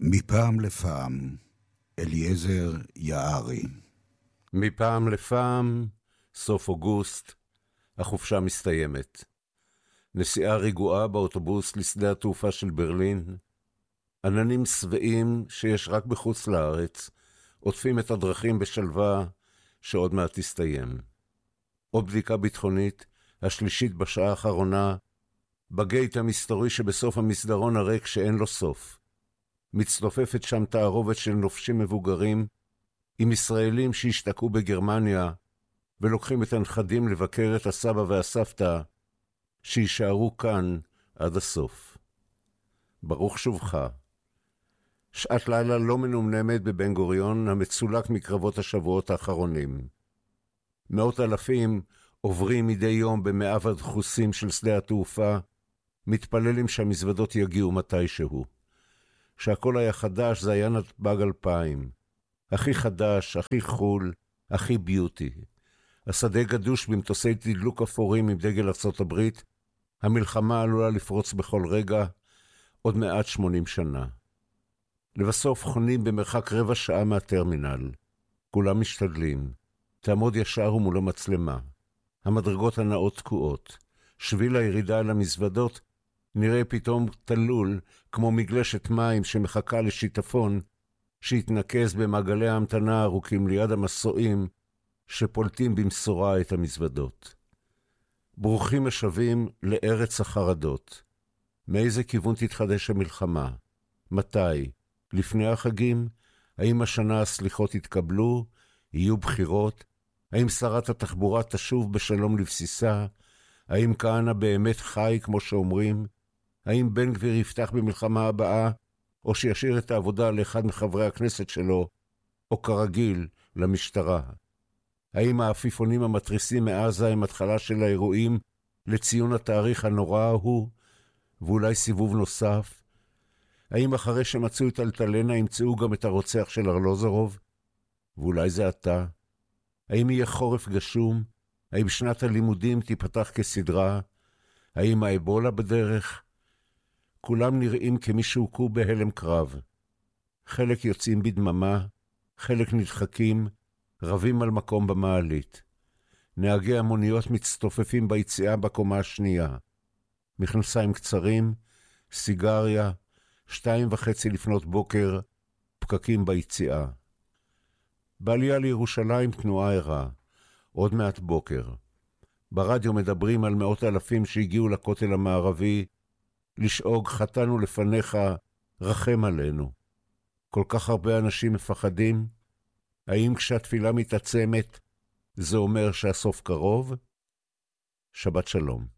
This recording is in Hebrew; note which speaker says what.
Speaker 1: מפעם לפעם, אליעזר יערי.
Speaker 2: מפעם לפעם, סוף אוגוסט, החופשה מסתיימת. נסיעה רגועה באוטובוס לשדה התעופה של ברלין. עננים שבעים שיש רק בחוץ לארץ, עוטפים את הדרכים בשלווה שעוד מעט תסתיים. עוד בדיקה ביטחונית, השלישית בשעה האחרונה, בגייט המסתורי שבסוף המסדרון הריק שאין לו סוף. מצטופפת שם תערובת של נופשים מבוגרים, עם ישראלים שהשתקעו בגרמניה, ולוקחים את הנכדים לבקר את הסבא והסבתא, שישארו כאן עד הסוף. ברוך שובך. שעת לילה לא מנומנמת בבן גוריון, המצולק מקרבות השבועות האחרונים. מאות אלפים עוברים מדי יום במאב הדחוסים של שדה התעופה, מתפללים שהמזוודות יגיעו מתישהו. שהכל היה חדש, זה היה נתב"ג 2000. הכי חדש, הכי חול, הכי ביוטי. השדה גדוש במטוסי תדלוק אפורים עם דגל ארצות הברית. המלחמה עלולה לפרוץ בכל רגע, עוד מעט 80 שנה. לבסוף חונים במרחק רבע שעה מהטרמינל. כולם משתדלים. תעמוד ישר ומול המצלמה. המדרגות הנאות תקועות. שביל הירידה אל המזוודות נראה פתאום תלול כמו מגלשת מים שמחכה לשיטפון שהתנקז במעגלי ההמתנה הארוכים ליד המסועים שפולטים במשורה את המזוודות. ברוכים השבים לארץ החרדות. מאיזה כיוון תתחדש המלחמה? מתי? לפני החגים? האם השנה הסליחות יתקבלו? יהיו בחירות? האם שרת התחבורה תשוב בשלום לבסיסה? האם כהנא באמת חי כמו שאומרים? האם בן גביר יפתח במלחמה הבאה, או שישאיר את העבודה לאחד מחברי הכנסת שלו, או כרגיל למשטרה? האם העפיפונים המטריסים מעזה הם התחלה של האירועים לציון התאריך הנורא ההוא, ואולי סיבוב נוסף? האם אחרי שמצאו את אלטלנה ימצאו גם את הרוצח של ארלוזורוב? ואולי זה אתה? האם יהיה חורף גשום? האם שנת הלימודים תיפתח כסדרה? האם האבולה בדרך? כולם נראים כמי שהוכו בהלם קרב. חלק יוצאים בדממה, חלק נדחקים, רבים על מקום במעלית. נהגי המוניות מצטופפים ביציאה בקומה השנייה. מכנסיים קצרים, סיגריה, 2:30 לפנות בוקר, פקקים ביציאה. בעלייה לירושלים תנועה ערה, עוד מעט בוקר. ברדיו מדברים על מאות אלפים שהגיעו לכותל המערבי, לשאוג חטאנו לפניך, רחם עלינו. כל כך הרבה אנשים מפחדים? האם כשהתפילה מתעצמת, זה אומר שהסוף קרוב? שבת שלום.